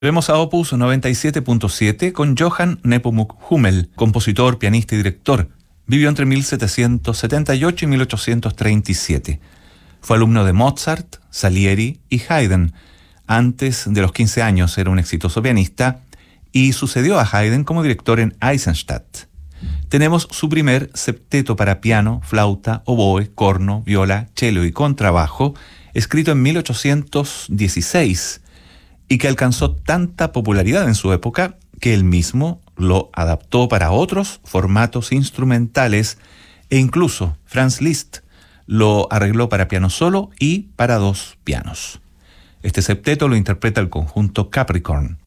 Vemos a Opus 97.7 con Johann Nepomuk Hummel, compositor, pianista y director. Vivió entre 1778 y 1837. Fue alumno de Mozart, Salieri y Haydn. Antes de los 15 años era un exitoso pianista y sucedió a Haydn como director en Eisenstadt. Tenemos su primer septeto para piano, flauta, oboe, corno, viola, cello y contrabajo, escrito en 1816, y que alcanzó tanta popularidad en su época que él mismo lo adaptó para otros formatos instrumentales e incluso Franz Liszt lo arregló para piano solo y para dos pianos. Este septeto lo interpreta el conjunto Capricorn.